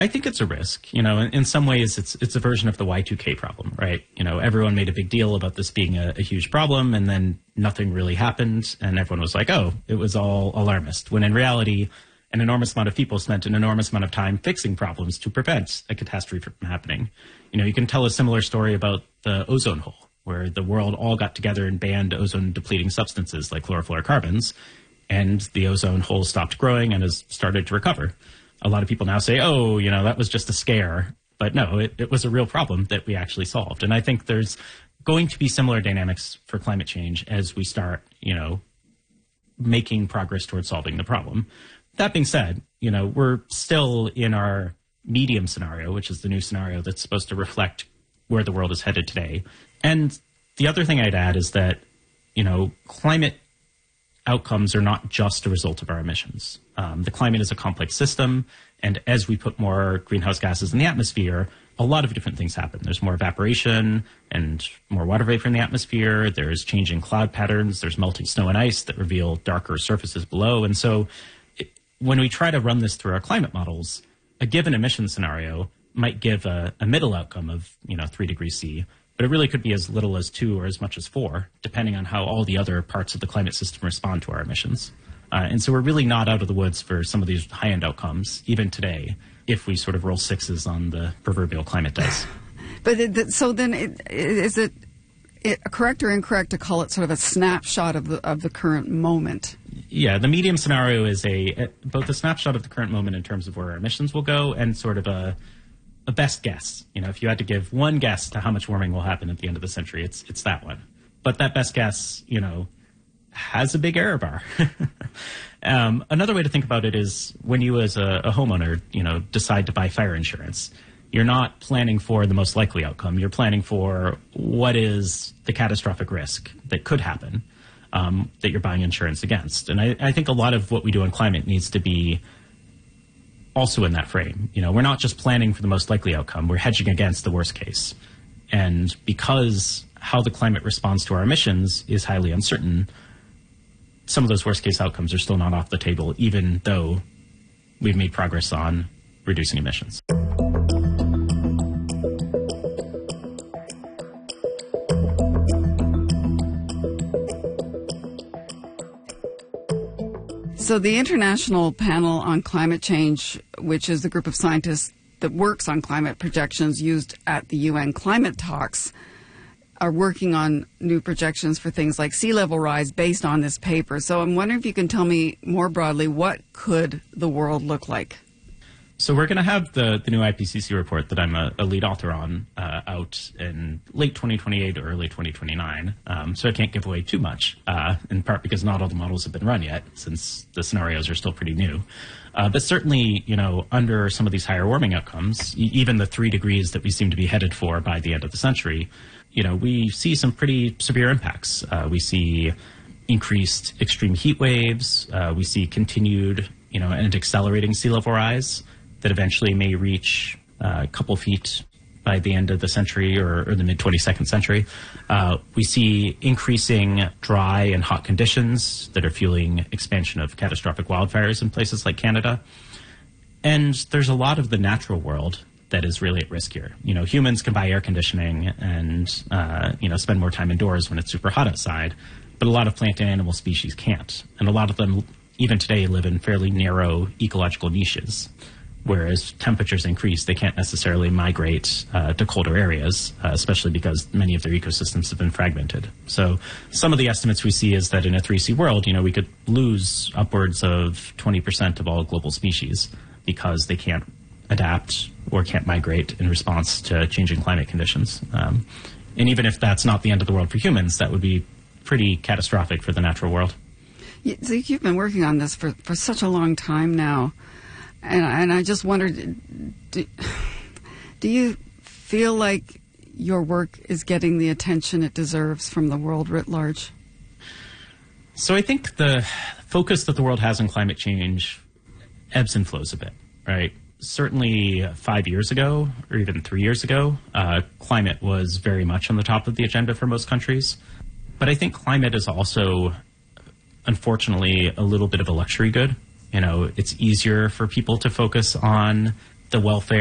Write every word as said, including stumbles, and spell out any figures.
I think it's a risk. You know, in, in some ways, it's it's a version of the Y two K problem, right? You know, everyone made a big deal about this being a, a huge problem, and then nothing really happened, and everyone was like, oh, it was all alarmist, when in reality, an enormous amount of people spent an enormous amount of time fixing problems to prevent a catastrophe from happening. You know, you can tell a similar story about the ozone hole, where the world all got together and banned ozone-depleting substances like chlorofluorocarbons, and the ozone hole stopped growing and has started to recover. A lot of people now say, oh, you know, that was just a scare. But no, it, it was a real problem that we actually solved. And I think there's going to be similar dynamics for climate change as we start, you know, making progress towards solving the problem. That being said, you know, we're still in our medium scenario, which is the new scenario that's supposed to reflect where the world is headed today. And the other thing I'd add is that, you know, climate outcomes are not just a result of our emissions. Um, the climate is a complex system, and as we put more greenhouse gases in the atmosphere, a lot of different things happen. There's more evaporation and more water vapor in the atmosphere. There's changing cloud patterns. There's melting snow and ice that reveal darker surfaces below. And so it, when we try to run this through our climate models, a given emission scenario might give a, a middle outcome of, you know, three degrees C, but it really could be as little as two or as much as four, depending on how all the other parts of the climate system respond to our emissions. Uh, and so we're really not out of the woods for some of these high-end outcomes, even today, if we sort of roll sixes on the proverbial climate dice. But it, so then, it, is it, it correct or incorrect to call it sort of a snapshot of the of the current moment? Yeah, the medium scenario is a, a both a snapshot of the current moment in terms of where our emissions will go, and sort of a a best guess. You know, if you had to give one guess to how much warming will happen at the end of the century, it's it's that one. But that best guess, you know, has a big error bar. um, another way to think about it is when you as a, a homeowner, you know, decide to buy fire insurance, you're not planning for the most likely outcome. You're planning for what is the catastrophic risk that could happen um, that you're buying insurance against. And I, I think a lot of what we do on climate needs to be also in that frame. You know, we're not just planning for the most likely outcome. We're hedging against the worst case. And because how the climate responds to our emissions is highly uncertain, some of those worst case outcomes are still not off the table, even though we've made progress on reducing emissions. So the International Panel on Climate Change, which is the group of scientists that works on climate projections used at the U N climate talks, are working on new projections for things like sea level rise based on this paper. So I'm wondering if you can tell me more broadly, what could the world look like? So we're going to have the, the new I P C C report that I'm a, a lead author on uh, out in late twenty twenty-eight or early twenty twenty-nine. Um, so I can't give away too much, uh, in part because not all the models have been run yet, since the scenarios are still pretty new. Uh, but certainly, you know, under some of these higher warming outcomes, e- even the three degrees that we seem to be headed for by the end of the century, you know, we see some pretty severe impacts. Uh, we see increased extreme heat waves. Uh, we see continued, you know, and accelerating sea level rise that eventually may reach uh, a couple feet by the end of the century or, or the mid twenty-second century. Uh, we see increasing dry and hot conditions that are fueling expansion of catastrophic wildfires in places like Canada. And there's a lot of the natural world that is really at risk here. You know, humans can buy air conditioning and, uh, you know, spend more time indoors when it's super hot outside, but a lot of plant and animal species can't. And a lot of them, even today, live in fairly narrow ecological niches. Whereas temperatures increase, they can't necessarily migrate uh, to colder areas, uh, especially because many of their ecosystems have been fragmented. So some of the estimates we see is that in a three C world, you know, we could lose upwards of twenty percent of all global species because they can't adapt or can't migrate in response to changing climate conditions. Um, and even if that's not the end of the world for humans, that would be pretty catastrophic for the natural world. So you've been working on this for, for such a long time now. And, and I just wondered, do, do you feel like your work is getting the attention it deserves from the world writ large? So I think the focus that the world has on climate change ebbs and flows a bit, right? Certainly five years ago, or even three years ago, uh, climate was very much on the top of the agenda for most countries. But I think climate is also, unfortunately, a little bit of a luxury good. You know, it's easier for people to focus on the welfare